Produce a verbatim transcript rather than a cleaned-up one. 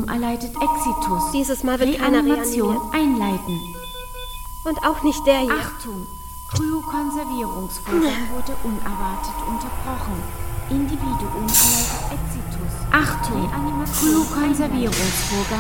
erleidet Exitus. Dieses Mal wird keiner Reanimation reanimiert. einleiten. Und auch nicht der hier. Achtung! Kryokonservierungsvorgang wurde unerwartet unterbrochen. Individuum erleidet Exitus. Achtung! Kryokonservierungsvorgang